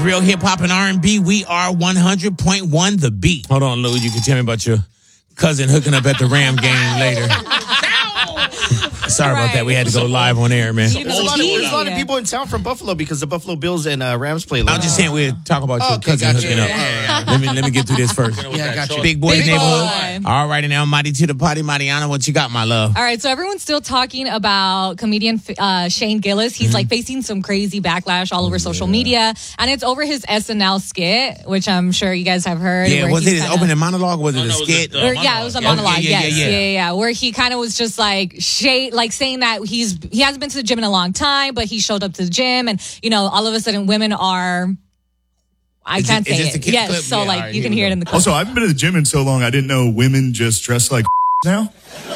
Real hip hop and R&B. We are 100.1 The Beat. Hold on, Lou. You can tell me about your cousin hooking up at the Ram game later. Sorry about that. We had to go live on air, man. There's a lot of people in town from Buffalo because the Buffalo Bills and Rams play. I'm just saying we'll talk about your cousin hooking up. Let me get through this first. Yeah, I got you. Big Boys Neighborhood. All right, and now Mighty to the party. Mariana, what you got, my love? All right, so everyone's still talking about comedian Shane Gillis. He's like facing some crazy backlash all over social media, and it's over his SNL skit, which I'm sure you guys have heard. Yeah, was it his opening monologue? Was it a skit? Yeah, it was a monologue. Yeah. Where he kind of was just like saying that he hasn't been to the gym in a long time, but he showed up to the gym, and all of a sudden women are. I can't say it. Yes, clip? So right, you can hear it in the clip. Also, I haven't been to the gym in so long. I didn't know women just dress like now.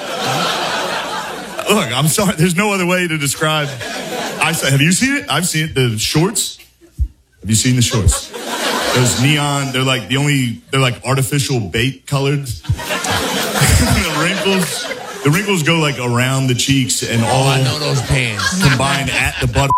Look, I'm sorry. There's no other way to describe. Have you seen it? I've seen it. The shorts. Have you seen the shorts? Those neon. They're like they're like artificial bait colored. The wrinkles go like around the cheeks and all. I know those pants combined at the butt.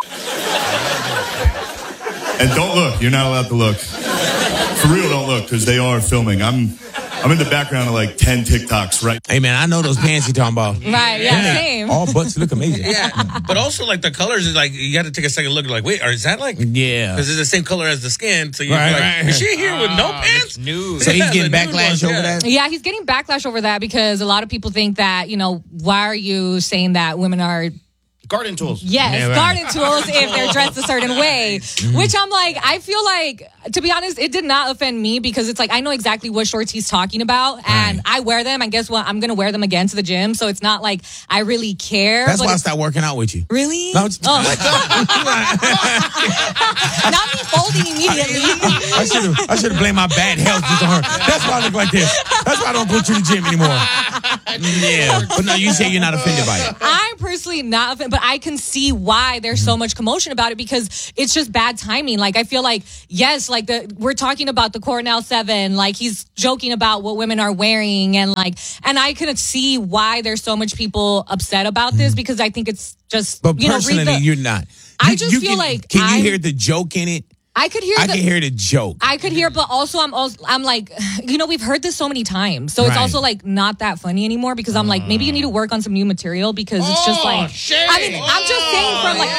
And don't look. You're not allowed to look. For real, don't look, because they are filming. I'm in the background of like 10 TikToks, right? Hey, man, I know those pants you're talking about. Right, yeah, same. All butts look amazing. Yeah, but also like the colors is like, you got to take a second look. Like, wait, is that like? Yeah. Because it's the same color as the skin. So you're like, is she here with no pants? Nude. So he's getting backlash over that? Yeah, he's getting backlash over that because a lot of people think that, why are you saying that women are... Garden tools. Yes, garden tools if they're dressed a certain way. Which I'm like, I feel like, to be honest, it did not offend me because it's like, I know exactly what shorts he's talking about and I wear them and guess what? I'm going to wear them again to the gym. So it's not like I really care. That's why I stopped working out with you. Really? No, Not me folding immediately. I should have blamed my bad health just on her. That's why I look like this. That's why I don't go to the gym anymore. Yeah. But no, you say you're not offended by it. I'm personally not offended, but I can see why there's so much commotion about it because it's just bad timing. Like, I feel like, yes, like we're talking about the Cornell 7, like he's joking about what women are wearing and I can see why there's so much people upset about this because I think it's just, but personally, you're not. I just feel like... Can you hear the joke in it? I could hear the joke. I could hear, but also I'm like, we've heard this so many times. So it's also like not that funny anymore because I'm like, maybe you need to work on some new material because it's just like, shame. I mean, I'm just saying from like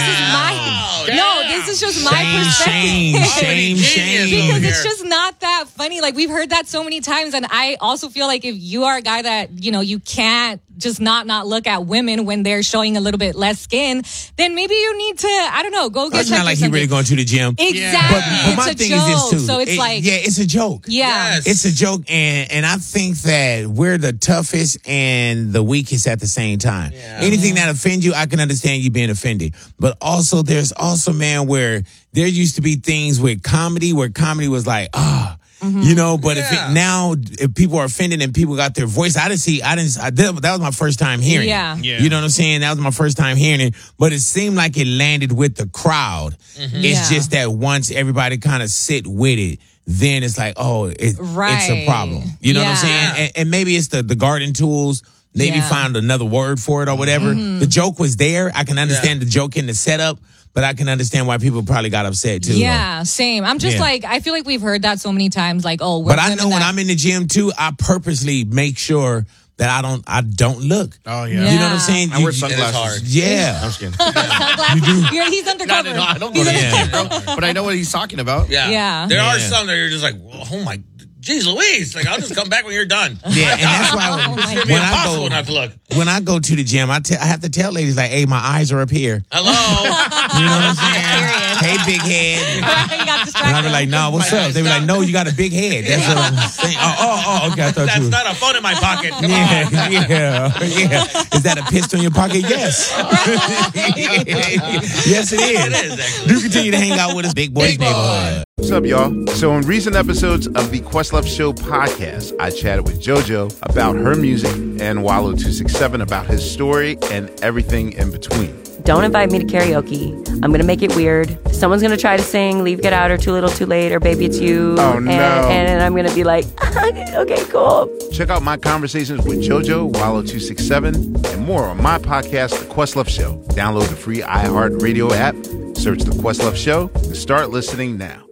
this is just my perspective. Shame. Because it's just not that funny. Like we've heard that so many times. And I also feel like if you are a guy that, you can't just not look at women when they're showing a little bit less skin, then maybe you need to, I don't know, go get It's not like he really going to the gym. Exactly. But my thing is this too. So it's it's a joke. Yeah. Yes. It's a joke. And I think that we're the toughest and the weakest at the same time. Yeah. Anything that offends you, I can understand you being offended. But also there's also, man, where there used to be things where comedy was like, but if people are offended and people got their voice, that was my first time hearing it. You know what I'm saying? That was my first time hearing it, but it seemed like it landed with the crowd. It's just that once everybody kind of sit with it, then it's like, it's a problem. You know what I'm saying? And maybe it's the garden tools. Maybe find another word for it or whatever. The joke was there. I can understand the joke in the setup. But I can understand why people probably got upset too. Yeah, same. I'm just like, I feel like we've heard that so many times. Like, but I know when I'm in the gym too, I purposely make sure that I don't look. Oh yeah. You know what I'm saying? I wear sunglasses. Yeah. I'm just kidding. He's undercover. No, I don't go to the gym, bro. But I know what he's talking about. Yeah. There are some that you're just like, oh my. Jeez Louise, like I'll just come back when you're done. Yeah, and that's why when I go to the gym, I have to tell ladies like, hey, my eyes are up here. Hello. You know what I'm saying? Hey, big head. And I'll be like, no, what's up? They be like, no, you got a big head. That's what I'm saying. Okay. I thought that's not a phone in my pocket. Come on. Yeah. Is that a pistol in your pocket? Yes. Yes, it is. It is, actually. Do continue to hang out with us, Big Boys Neighborhood. What's up, y'all? So in recent episodes of the Questlove Show podcast, I chatted with JoJo about her music and Wallo267 about his story and everything in between. Don't invite me to karaoke. I'm going to make it weird. Someone's going to try to sing Leave, Get Out, or Too Little, Too Late, or Baby It's You. Oh, no. And I'm going to be like, okay, cool. Check out my conversations with JoJo, Wallo267, and more on my podcast, The Questlove Show. Download the free iHeartRadio app Search The Questlove Show and start listening now.